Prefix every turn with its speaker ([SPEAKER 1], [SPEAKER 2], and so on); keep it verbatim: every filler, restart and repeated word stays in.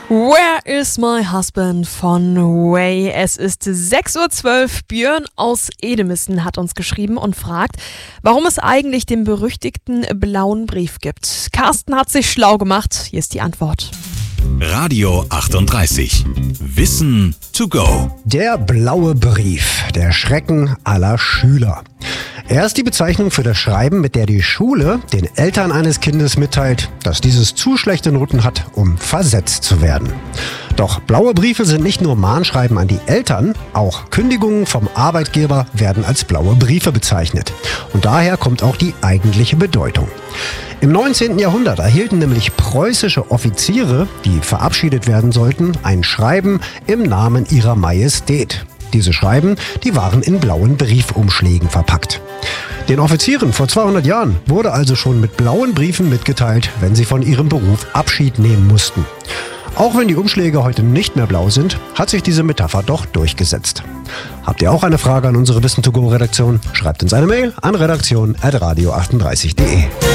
[SPEAKER 1] Where is my husband von Way? Es ist sechs Uhr zwölf. Björn aus Edemissen hat uns geschrieben und fragt, warum es eigentlich den berüchtigten blauen Brief gibt. Carsten hat sich schlau gemacht. Hier ist die Antwort.
[SPEAKER 2] Radio achtunddreißig. Wissen to go.
[SPEAKER 3] Der blaue Brief, der Schrecken aller Schüler. Er ist die Bezeichnung für das Schreiben, mit der die Schule den Eltern eines Kindes mitteilt, dass dieses zu schlechte Noten hat, um versetzt zu werden. Doch blaue Briefe sind nicht nur Mahnschreiben an die Eltern, auch Kündigungen vom Arbeitgeber werden als blaue Briefe bezeichnet. Und daher kommt auch die eigentliche Bedeutung. Im neunzehnten Jahrhundert erhielten nämlich preußische Offiziere, die verabschiedet werden sollten, ein Schreiben im Namen ihrer Majestät. Diese Schreiben, die waren in blauen Briefumschlägen verpackt. Den Offizieren vor zweihundert Jahren wurde also schon mit blauen Briefen mitgeteilt, wenn sie von ihrem Beruf Abschied nehmen mussten. Auch wenn die Umschläge heute nicht mehr blau sind, hat sich diese Metapher doch durchgesetzt. Habt ihr auch eine Frage an unsere Wissen to go Redaktion? Schreibt uns eine Mail an redaktion at radio achtunddreißig punkt de.